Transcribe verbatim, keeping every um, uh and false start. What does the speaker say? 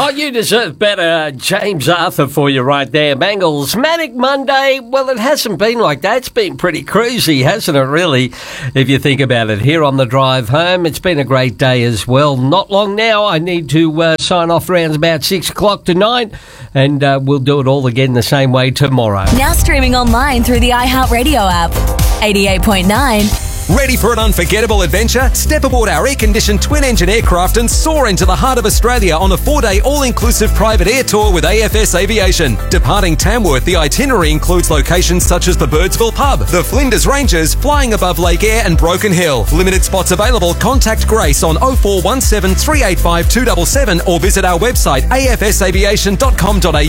you deserve better. James Arthur for you right there. Bangles, Manic Monday. Well, it hasn't been like that. It's been pretty cruisy, hasn't it, really, if you think about it. Here on the drive home, it's been a great day as well. Not long now. I need to uh, sign off around about six o'clock tonight, and uh, we'll do it all again the same way tomorrow. Now streaming online through the iHeartRadio app. eighty-eight point nine. Ready for an unforgettable adventure? Step aboard our air-conditioned twin-engine aircraft and soar into the heart of Australia on a four-day all-inclusive private air tour with A F S Aviation. Departing Tamworth, the itinerary includes locations such as the Birdsville Pub, the Flinders Ranges, flying above Lake Eyre and Broken Hill. Limited spots available. Contact Grace on oh four one seven, three eight five, two seven seven or visit our website a f s aviation dot com dot a u.